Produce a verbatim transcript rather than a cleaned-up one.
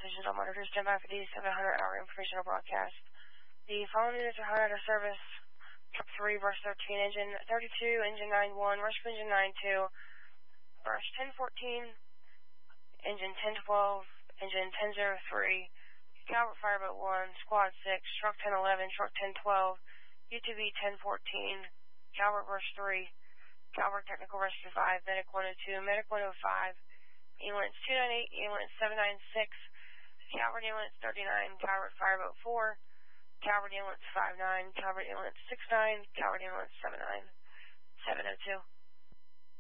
stations on monitor. Stand by for the seven hundred hour informational broadcast. The following units are hired out of service. Truck three, verse thirteen, engine thirty-two, engine nine one, rush engine nine two, brush ten fourteen, engine ten twelve, engine ten oh three, Calvert Fireboat one, Squad six, Truck ten eleven, Truck ten twelve, U T V ten fourteen, Calvert verse three, Calvert Technical Rescue five, Medic one oh two, Medic one oh five, Ambulance two ninety-eight, Ambulance seven ninety-six, Calvert Ambulance thirty-nine, Calvert Fireboat four, Calvert Ambulance five nine, Calvert Ambulance six nine, Calvert Ambulance seven nine, seven oh two.